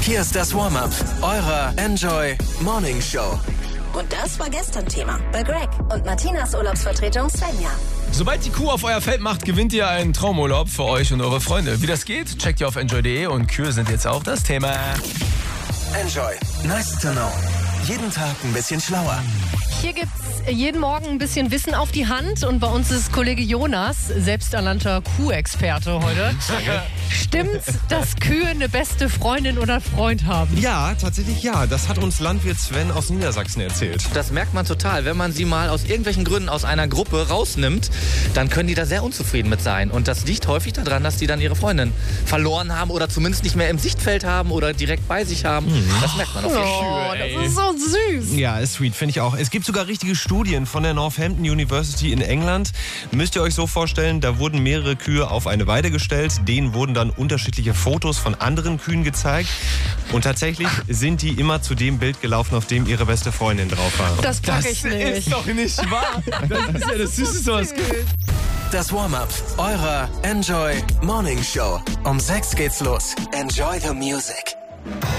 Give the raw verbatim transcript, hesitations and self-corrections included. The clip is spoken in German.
Hier ist das Warm-up eurer Enjoy Morning Show. Und das war gestern Thema bei Greg und Martinas Urlaubsvertretung Svenja. Sobald die Kuh auf euer Feld macht, gewinnt ihr einen Traumurlaub für euch und eure Freunde. Wie das geht, checkt ihr auf enjoy punkt de und Kühe sind jetzt auch das Thema. Enjoy. Nice to know. Jeden Tag ein bisschen schlauer. Hier gibt's jeden Morgen ein bisschen Wissen auf die Hand und bei uns ist Kollege Jonas, selbsternannter Kuhexperte heute. Stimmt's, dass Kühe eine beste Freundin oder Freund haben? Ja, tatsächlich ja. Das hat uns Landwirt Sven aus Niedersachsen erzählt. Das merkt man total. Wenn man sie mal aus irgendwelchen Gründen aus einer Gruppe rausnimmt, dann können die da sehr unzufrieden mit sein. Und das liegt häufig daran, dass die dann ihre Freundin verloren haben oder zumindest nicht mehr im Sichtfeld haben oder direkt bei sich haben. Mhm. Das merkt man auf jeden Fall. Oh, das ist so süß. Ja, ist sweet, finde ich auch. Es gibt sogar richtige Studien von der Northampton University in England. Müsst ihr euch so vorstellen, da wurden mehrere Kühe auf eine Weide gestellt. Denen wurden dann unterschiedliche Fotos von anderen Kühen gezeigt. Und tatsächlich sind die immer zu dem Bild gelaufen, auf dem ihre beste Freundin drauf war. Das pack ich nicht. Das ist doch nicht wahr. Das ist ja das Süßeste, was geht. Das Warm-up eurer Enjoy Morning Show. Um sechs geht's los. Enjoy the music.